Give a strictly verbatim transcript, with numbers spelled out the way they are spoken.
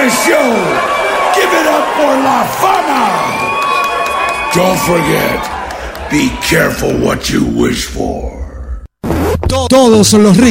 a show! Give it up for La Fama! Don't forget, be careful what you wish for. Todos los ritmos.